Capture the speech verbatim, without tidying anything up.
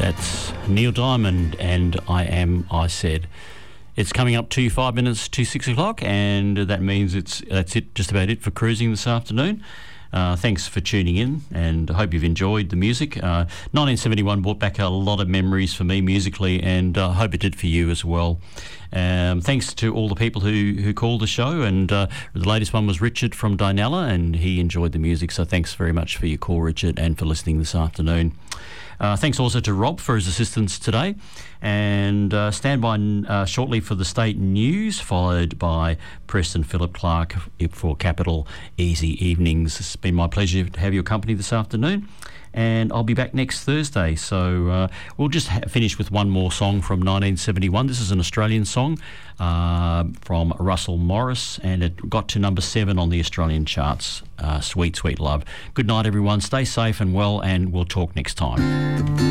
That's Neil Diamond and I Am, I Said. It's coming up to five minutes to six o'clock, and that means it's that's it, just about it for cruising this afternoon. Uh, thanks for tuning in, and I hope you've enjoyed the music. Uh, nineteen seventy-one brought back a lot of memories for me musically, and I uh, hope it did for you as well. Um, thanks to all the people who, who called the show, and uh, the latest one was Richard from Dinella, and he enjoyed the music, so thanks very much for your call, Richard, and for listening this afternoon. Uh, thanks also to Rob for his assistance today, and uh, stand by uh, shortly for the state news, followed by Preston Philip Clark for Capital Easy Evenings. It's been my pleasure to have your company this afternoon, and I'll be back next Thursday. So uh, we'll just ha- finish with one more song from nineteen seventy-one. This is an Australian song uh, from Russell Morris, and it got to number seven on the Australian charts. Uh, Sweet, Sweet Love. Good night, everyone. Stay safe and well, and we'll talk next time.